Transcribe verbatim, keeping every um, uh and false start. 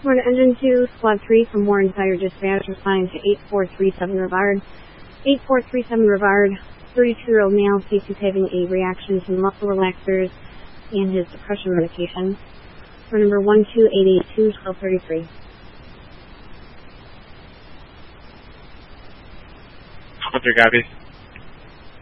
Florida Engine two, Squad three from Warren Fire Dispatch, responding to eight four three seven Rivard. eight four three seven Rivard, thirty-two-year-old male, seems to be having a reaction to muscle relaxers and his depression medication. For number one two eight eight two, twelve thirty-three. Hunter, copy.